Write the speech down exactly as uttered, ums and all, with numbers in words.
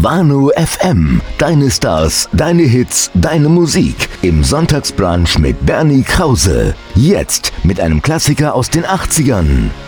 Wano F M. Deine Stars, deine Hits, deine Musik. Im Sonntagsbrunch mit Bernie Krause. Jetzt mit einem Klassiker aus den achtzigern.